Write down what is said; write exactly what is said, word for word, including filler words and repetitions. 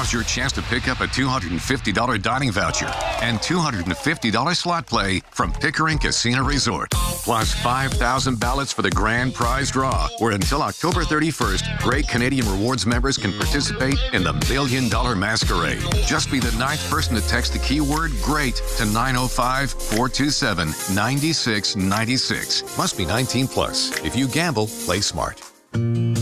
Now's your chance to pick up a two hundred fifty dollars dining voucher and two hundred fifty dollars slot play from Pickering Casino Resort. Plus five thousand ballots for the grand prize draw, where until October thirty-first, Great Canadian Rewards members can participate in the Million Dollar Masquerade. Just be the ninth person to text the keyword GREAT to nine oh five, four two seven, nine six nine six. Must be nineteen plus. If you gamble, play smart.